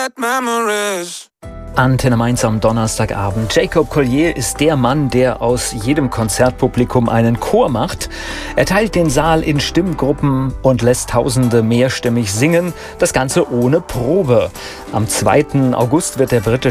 Antenne Mainz am Donnerstagabend. Jacob Collier ist der Mann, der aus jedem Konzertpublikum einen Chor macht. Er teilt den Saal in Stimmgruppen und lässt Tausende mehrstimmig singen. Das Ganze ohne Probe. Am 2. August wird der britische